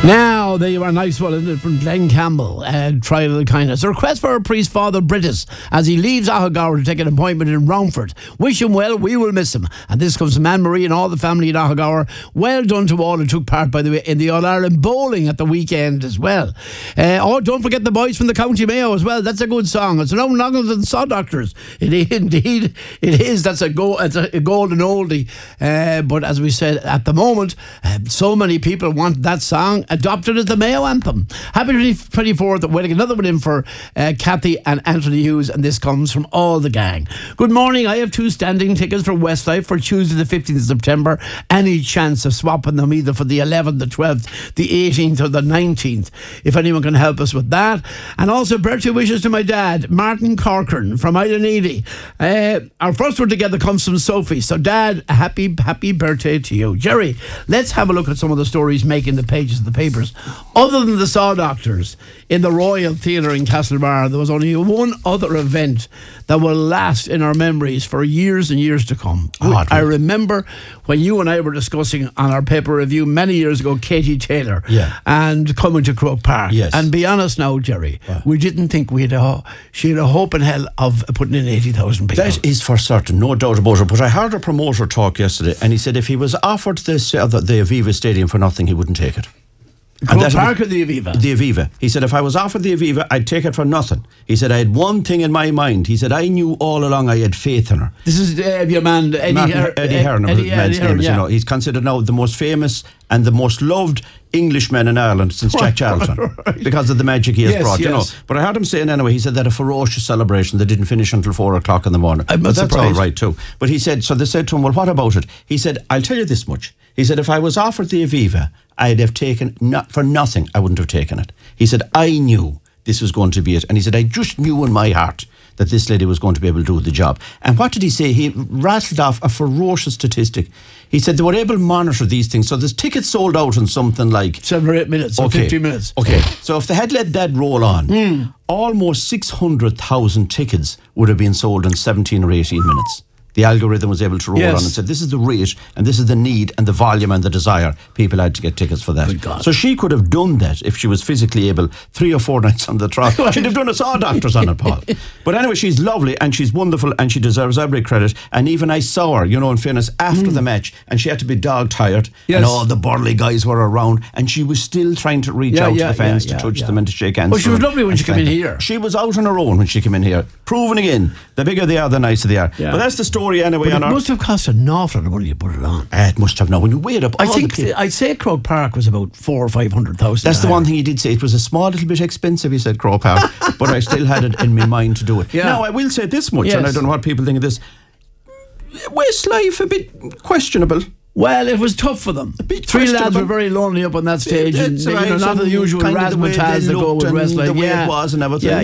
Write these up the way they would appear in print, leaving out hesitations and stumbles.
Now, there you are, nice one, isn't it, from Glenn Campbell, Trial of Kindness. A request for our priest, Father Brittis, as he leaves Ahagower to take an appointment in Roundford. Wish him well, we will miss him. And this comes from Anne-Marie and all the family in Ahagower. Well done to all who took part, by the way, in the All-Ireland Bowling at the weekend as well. Don't forget the boys from the County Mayo as well. That's a good song. It's no longer than Saw Doctors. Indeed, it is. That's it's a golden oldie. But as we said, at the moment, so many people want that song adopted as the Mayo anthem. Happy 24th, waiting another one in for Kathy and Anthony Hughes, and this comes from all the gang. Good morning, I have 2 standing tickets for Westlife for Tuesday the 15th of September. Any chance of swapping them either for the 11th, the 12th, the 18th or the 19th, if anyone can help us with that. And also birthday wishes to my dad, Martin Corcoran from Idaneedy. Our first one together comes from Sophie. So Dad, a happy birthday to you. Jerry, let's have a look at some of the stories making the pages of the papers. Other than the Saw Doctors in the Royal Theatre in Castlebar, there was only one other event that will last in our memories for years and years to come. I remember when you and I were discussing on our paper review many years ago, Katie Taylor, and coming to Croke Park. Yes. And be honest now, Jerry, we didn't think she had a hope in hell of putting in 80,000 people. That is for certain, no doubt about it. But I heard a promoter talk yesterday, and he said if he was offered the Aviva Stadium for nothing, he wouldn't take it. Croke Park or the Aviva? The Aviva. He said, if I was offered the Aviva, I'd take it for nothing. He said, I had one thing in my mind. He said, I knew all along I had faith in her. This is your man, Eddie Hearn. You know, he's considered now the most famous and the most loved Englishman in Ireland since Jack Charlton, because of the magic he has brought, you know. But I heard him saying anyway, he said that a ferocious celebration that didn't finish until 4 o'clock in the morning. But that's all right too. But he said, so they said to him, well, what about it? He said, I'll tell you this much. He said, if I was offered the Aviva, I'd have taken, for nothing, I wouldn't have taken it. He said, I knew this was going to be it. And he said, I just knew in my heart that this lady was going to be able to do the job. And what did he say? He rattled off a ferocious statistic. He said they were able to monitor these things. So there's tickets sold out in something like 7 or 8 minutes, or 15 minutes. Okay, so if they had let that roll on, almost 600,000 tickets would have been sold in 17 or 18 minutes. The algorithm was able to roll on and said, this is the rate and this is the need and the volume and the desire. People had to get tickets for that. Good God. So she could have done that if she was physically able 3 or 4 nights on the trot. She'd have done a Saw Doctors on it, Paul. But anyway, she's lovely and she's wonderful and she deserves every credit. And even I saw her, you know, in fairness, after the match, and she had to be dog tired and all the burly guys were around and she was still trying to reach out to the fans to touch them and to shake hands. Well, she was lovely when she came in here. She was out on her own when she came in here, proving again, the bigger they are, the nicer they are. But that's the story anyway. But it must have cost an awful lot of money to put it on. It must have now. When you weigh it up, I'd say Croke Park was about 400,000 or 500,000. That's the one thing he did say. It was a small little bit expensive, he said, Croke Park, but I still had it in my mind to do it. Now I will say this much, and I don't know what people think of this. Westlife a bit questionable. Well, it was tough for them. 3 lads were very lonely up on that stage, and not the usual razzmatazz that go with Westlife. The way it was and everything.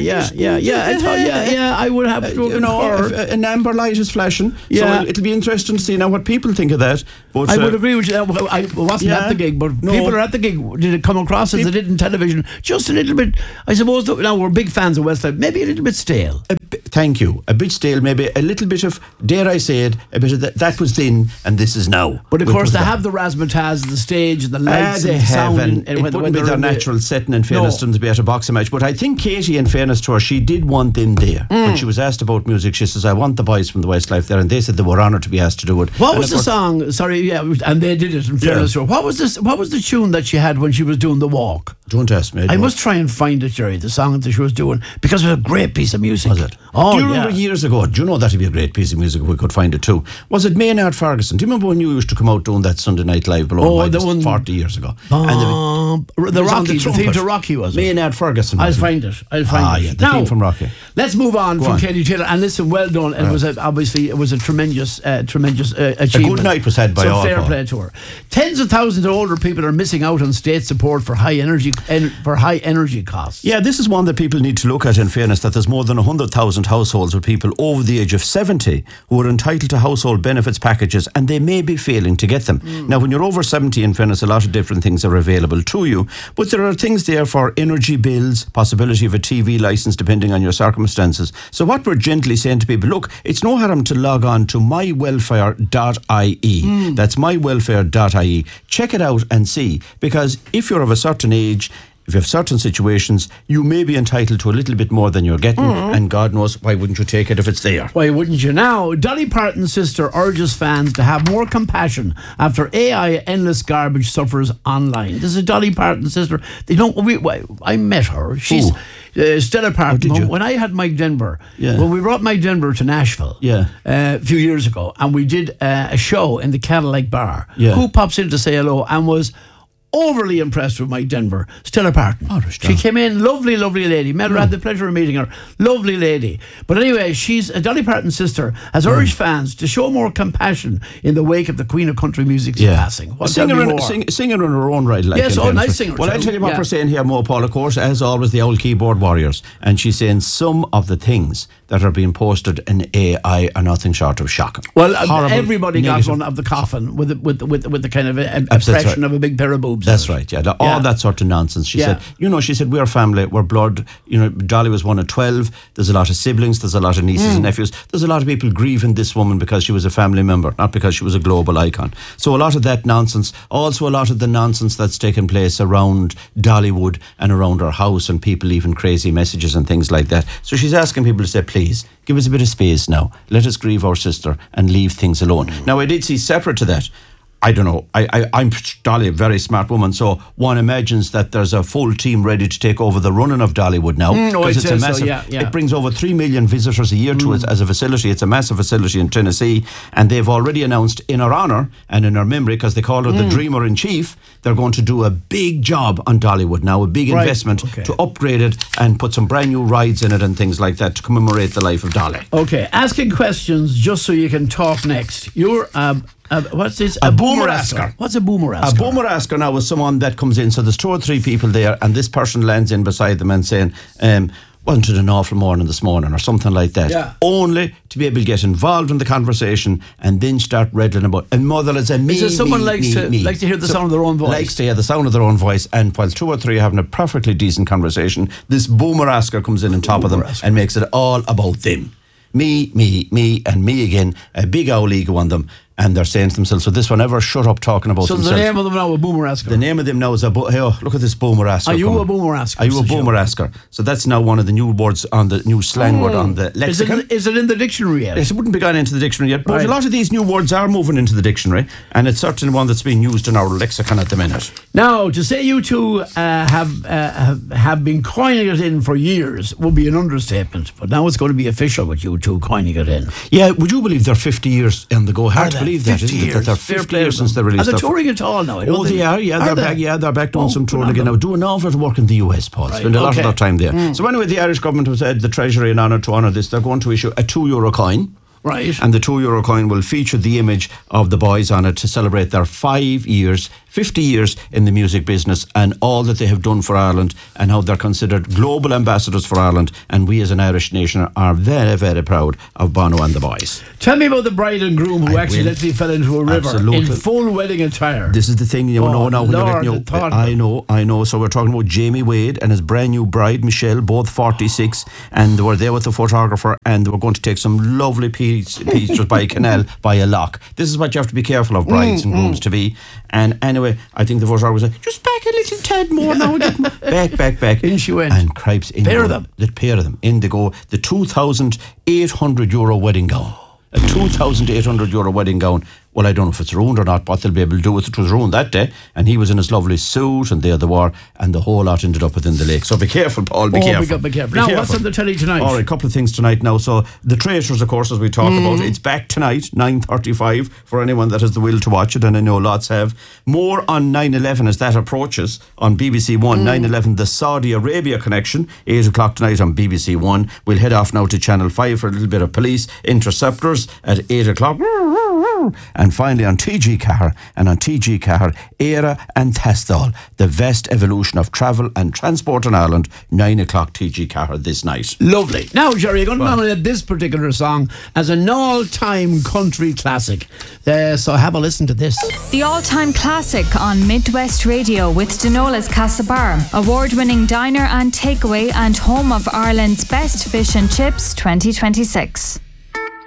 I would have to concur. An amber light is flashing, so it'll be interesting to see now what people think of that. But I would agree with you. I wasn't at the gig, but people are at the gig. Did it come across as they did in television? Just a little bit. I suppose now we're big fans of Westlife. Maybe a little bit stale. Thank you. A bit stale, maybe a little bit of, dare I say it, a bit of that was then and this is now. But of course they have the razzmatazz, the stage, the lights, and the sound. It wouldn't be their natural setting, in fairness to them, to be at a boxing match. But I think Katie, in fairness to her, she did want them there. When she was asked about music, she says, I want the boys from the Westlife there, and they said they were honoured to be asked to do it. What was the song? Sorry, and they did it in fairness to her. What was the tune that she had when she was doing the walk? Don't ask me. I must try and find it, Jerry, the song that she was doing, because it was a great piece of music. Was it? Oh, do you remember years ago? Do you know that'd be a great piece of music if we could find it too? Was it Maynard Ferguson? Do you remember when you used to come out doing that Sunday Night Live below the one 40 years ago? The Rocky, the theme to Rocky, was it? Maynard Ferguson. I'll find it. The theme from Rocky. Let's move on from Katie Taylor. And listen, well done. It was a tremendous achievement. A good night was had by all. Fair play to her. Tens of thousands of older people are missing out on state support for high energy for high energy costs. Yeah, this is one that people need to look at, in fairness, that there's more than 100,000 households with people over the age of 70 who are entitled to household benefits packages, and they may be failing to get them. Now, when you're over 70, in fairness, a lot of different things are available to you, but there are things there for energy bills, possibility of a TV licence depending on your circumstances. So what we're gently saying to people, look, it's no harm to log on to mywelfare.ie. That's mywelfare.ie. Check it out and see, because if you're of a certain age, if you have certain situations, you may be entitled to a little bit more than you're getting, and God knows, why wouldn't you take it if it's there? Why wouldn't you? Now, Dolly Parton's sister urges fans to have more compassion after AI endless garbage suffers online. This is Dolly Parton's sister. They don't. I met her. She's Stella Parton. did you? When I had Mike Denver, Yeah. when we brought Mike Denver to Nashville, a few years ago, and we did a show in the Cadillac Bar. Yeah. Who pops in to say hello and was overly impressed with Mike Denver? Stella Parton. She came in, lovely lady. Met her, had the pleasure of meeting her. Lovely lady. But anyway, she's Dolly Parton's sister, has urged fans to show more compassion in the wake of the Queen of Country Music's passing. Singer in her own right. Like, yes, nice singer. Well, I'll tell you what we're saying here, Mo Paul, of course, as always, the old keyboard warriors. And she's saying some of the things that are being posted in AI are nothing short of shocking. Well, everybody got one of the coffin with the kind of impression of a big pair of boobs. That's right, yeah. All that sort of nonsense. She said, we're family, we're blood. Dolly was one of 12. There's a lot of siblings, there's a lot of nieces and nephews. There's a lot of people grieving this woman because she was a family member, not because she was a global icon. So a lot of that nonsense. Also a lot of the nonsense that's taken place around Dollywood and around her house, and people leaving crazy messages and things like that. So she's asking people to say, please, give us a bit of space now. Let us grieve our sister and leave things alone. Now, I did see separate to that, I don't know. I'm Dolly, a very smart woman, so one imagines that there's a full team ready to take over the running of Dollywood now, because it's a massive. It brings over 3 million visitors a year to it as a facility. It's a massive facility in Tennessee, and they've already announced in her honour and in her memory, because they call her the Dreamer in Chief, they're going to do a big job on Dollywood now, a big investment to upgrade it and put some brand new rides in it and things like that to commemorate the life of Dolly. Okay, asking questions just so you can talk next. You're what's this? A boomer asker. What's a boomer asker? A boomer asker now is someone that comes in. So there's 2 or 3 people there, and this person lands in beside them and saying, wasn't it an awful morning this morning, or something like that. Yeah. Only to be able to get involved in the conversation and then start rattling about. And mother is a me. Is it someone likes to hear the sound of their own voice? Likes to hear the sound of their own voice, and while 2 or 3 are having a perfectly decent conversation, this boomer asker comes in on top of them and makes it all about them. Me, and me again. A big owl ego on them. And they're saying to themselves, so this one ever shut up talking about themselves. So the name of them now a boomer asker. The name of them now is hey, look at this boomer asker. Are you a boomer asker? Are you a boomer asker? So that's now one of the new words on the new slang word on the lexicon. Is it in the dictionary yet? Yes, it wouldn't be gone into the dictionary yet, but a lot of these new words are moving into the dictionary, and it's certainly one that's being used in our lexicon at the minute. Now, to say you two have been coining it in for years would be an understatement, but now it's going to be official with you two coining it in. Yeah, would you believe they're 50 years on the go? Hard to believe that, isn't it? That they're 50 years since they released. Are they touring at all now? They are. Yeah, they're back. Yeah, they're back doing some touring again now. Doing an awful lot of work in the US, Paul. Spend a lot of their time there. So anyway, the Irish government has said the Treasury, in honour to honour this, they're going to issue a €2 coin. Right. And the €2 coin will feature the image of the boys on it to celebrate their 50 years in the music business and all that they have done for Ireland, and how they're considered global ambassadors for Ireland. And we as an Irish nation are very, very proud of Bono and the boys. Tell me about the bride and groom who accidentally fell into a river in full wedding attire. This is the thing, I know. So we're talking about Jamie Wade and his brand new bride, Michelle, both 46, and they were there with the photographer, and they were going to take some lovely pictures by a canal, by a loch. This is what you have to be careful of, brides and grooms to be. And anyway, I think the photographer said, just back a little tad more now. Back. In she went. And cripes in. Pair of them. The pair of them. In they go. The €2,800 wedding gown. A €2,800 wedding gown. Well, I don't know if it's ruined or not, what they'll be able to do with it. It was ruined that day, and he was in his lovely suit, and there they were, and the whole lot ended up within the lake. So be careful, Paul, be careful. Be careful. Now, what's on the telly tonight? All right, a couple of things tonight now. So, The Traitors, of course, as we talked about, it's back tonight, 9:35, for anyone that has the will to watch it, and I know lots have. More on 9/11 as that approaches on BBC One. 9/11, the Saudi Arabia connection, 8 o'clock tonight on BBC One. We'll head off now to Channel 5 for a little bit of police interceptors at 8 o'clock. And finally on TG Car and on TG Car, Éire and Thestall, the best evolution of travel and transport in Ireland, 9 o'clock TG Car this night. Lovely. Now, Jerry, you're going to nominate this particular song as an all-time country classic. So have a listen to this. The all-time classic on Midwest Radio with Denola's Castlebar, award-winning diner and takeaway and home of Ireland's best fish and chips 2026.